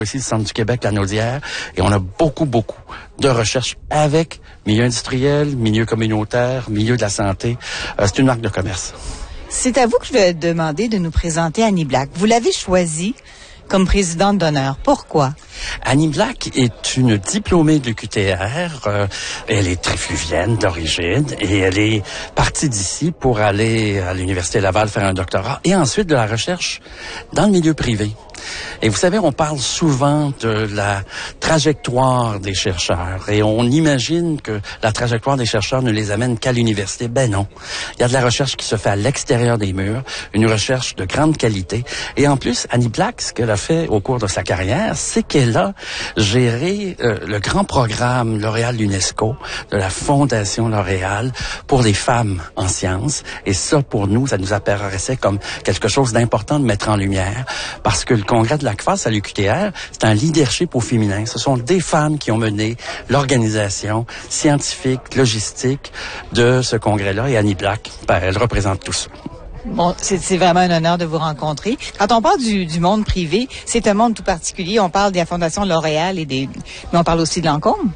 Ici, le Centre du Québec, la Naudière, et on a beaucoup de recherches avec milieu industriel, milieu communautaire, milieu de la santé. C'est une marque de commerce. C'est à vous que je vais demander de nous présenter Annie Black. Vous l'avez choisie comme présidente d'honneur. Pourquoi? Annie Black est une diplômée de l'UQTR. Elle est trifluvienne d'origine et elle est partie d'ici pour aller à l'Université Laval faire un doctorat et ensuite de la recherche dans le milieu privé. Et vous savez, on parle souvent de la trajectoire des chercheurs et on imagine que la trajectoire des chercheurs ne les amène qu'à l'université. Ben non. Il y a de la recherche qui se fait à l'extérieur des murs, une recherche de grande qualité. Et en plus, Annie Black, ce qu'elle a fait au cours de sa carrière, c'est qu'elle a géré le grand programme L'Oréal UNESCO de la Fondation L'Oréal pour les femmes en sciences. Et ça, pour nous, ça nous apparaissait comme quelque chose d'important de mettre en lumière parce que le congrès de l'ACFAS à l'UQTR, c'est un leadership au féminin. Ce sont des femmes qui ont mené l'organisation scientifique, logistique de ce congrès-là. Et Annie Black, elle représente tout ça. Bon, c'est vraiment un honneur de vous rencontrer. Quand on parle du monde privé, c'est un monde tout particulier. On parle de la Fondation L'Oréal mais on parle aussi de Lancôme.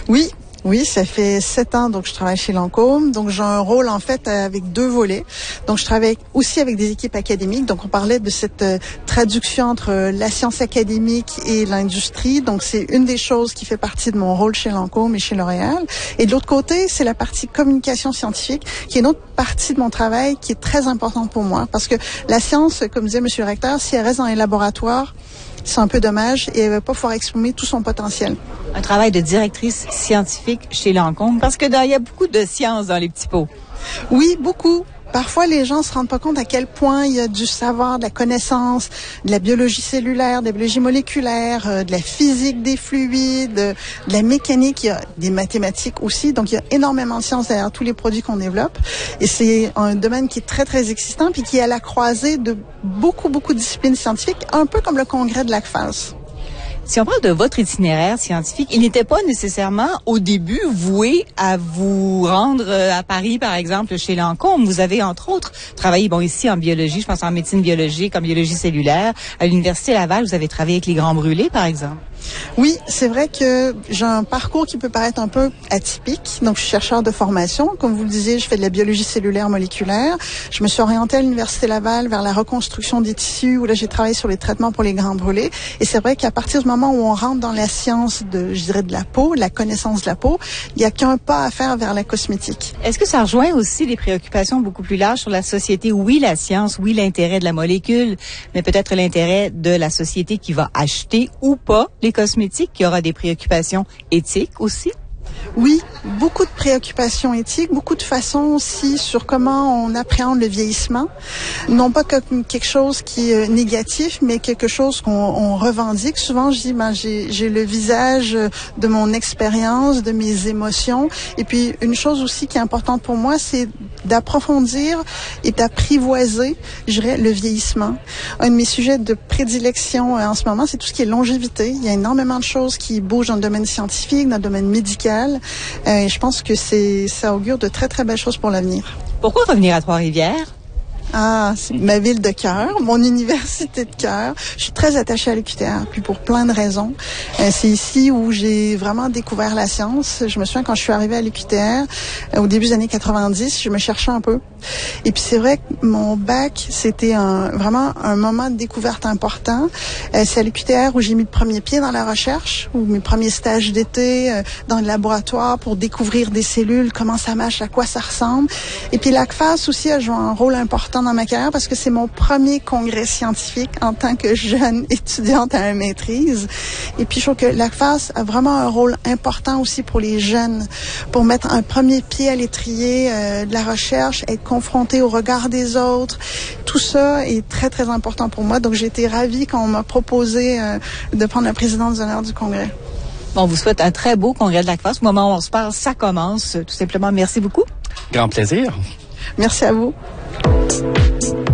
Oui, ça fait 7 ans donc je travaille chez Lancôme. Donc j'ai un rôle en fait avec 2 volets. Donc je travaille aussi avec des équipes académiques. Donc on parlait de cette traduction entre la science académique et l'industrie. Donc c'est une des choses qui fait partie de mon rôle chez Lancôme et chez L'Oréal. Et de l'autre côté, c'est la partie communication scientifique qui est une autre partie de mon travail qui est très importante pour moi parce que la science, comme disait monsieur le recteur, si elle reste dans les laboratoires, c'est un peu dommage et elle va pas pouvoir exprimer tout son potentiel. Un travail de directrice scientifique chez Lancôme parce que il y a beaucoup de science dans les petits pots. Oui, beaucoup. Parfois, les gens se rendent pas compte à quel point il y a du savoir, de la connaissance, de la biologie cellulaire, de la biologie moléculaire, de la physique des fluides, de la mécanique, il y a des mathématiques aussi. Donc, il y a énormément de sciences derrière tous les produits qu'on développe. Et c'est un domaine qui est très, très existant puis qui est à la croisée de beaucoup de disciplines scientifiques, un peu comme le congrès de l'ACFAS. Si on parle de votre itinéraire scientifique, il n'était pas nécessairement au début voué à vous rendre à Paris, par exemple, chez Lancôme. Vous avez, entre autres, travaillé ici en biologie, je pense en médecine biologique, en biologie cellulaire. À l'Université Laval, vous avez travaillé avec les grands brûlés, par exemple. Oui, c'est vrai que j'ai un parcours qui peut paraître un peu atypique. Donc, je suis chercheur de formation. Comme vous le disiez, je fais de la biologie cellulaire moléculaire. Je me suis orientée à l'Université Laval vers la reconstruction des tissus, où là, j'ai travaillé sur les traitements pour les grands brûlés. Et c'est vrai qu'à partir du moment où on rentre dans la science de la peau, la connaissance de la peau, il n'y a qu'un pas à faire vers la cosmétique. Est-ce que ça rejoint aussi des préoccupations beaucoup plus larges sur la société? Oui, la science, oui, l'intérêt de la molécule, mais peut-être l'intérêt de la société qui va acheter ou pas les cosmétiques, qui aura des préoccupations éthiques aussi? Oui, beaucoup de préoccupations éthiques, beaucoup de façons aussi sur comment on appréhende le vieillissement. Non pas comme quelque chose qui est négatif, mais quelque chose qu'on revendique. Souvent, je dis, j'ai le visage de mon expérience, de mes émotions. Et puis, une chose aussi qui est importante pour moi, c'est d'approfondir et d'apprivoiser, je dirais, le vieillissement. Un de mes sujets de prédilection en ce moment, c'est tout ce qui est longévité. Il y a énormément de choses qui bougent dans le domaine scientifique, dans le domaine médical. Et je pense que ça augure de très, très belles choses pour l'avenir. Pourquoi revenir à Trois-Rivières? Ah, c'est ma ville de cœur, mon université de cœur. Je suis très attachée à l'UQTR, puis pour plein de raisons. C'est ici où j'ai vraiment découvert la science. Je me souviens quand je suis arrivée à l'UQTR, au début des années 90, je me cherchais un peu. Et puis c'est vrai que mon bac, c'était vraiment un moment de découverte important. C'est à l'UQTR où j'ai mis le premier pied dans la recherche, où mes premiers stages d'été dans le laboratoire pour découvrir des cellules, comment ça marche, à quoi ça ressemble. Et puis l'ACFAS aussi a joué un rôle important dans ma carrière parce que c'est mon premier congrès scientifique en tant que jeune étudiante à la maîtrise. Et puis je trouve que l'ACFAS a vraiment un rôle important aussi pour les jeunes, pour mettre un premier pied à l'étrier de la recherche, être confronté au regard des autres. Tout ça est très, très important pour moi. Donc j'ai été ravie quand on m'a proposé de prendre la présidence d'honneur du congrès. Bon, on vous souhaite un très beau congrès de l'ACFAS. Au moment où on se parle, ça commence. Tout simplement, merci beaucoup. Grand plaisir. Merci à vous.